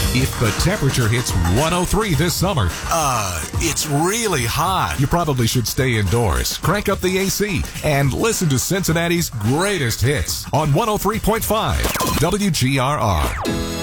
If the temperature hits 103 this summer, it's really hot. you probably should stay indoors, crank up the AC, and listen to Cincinnati's greatest hits on 103.5 WGRR.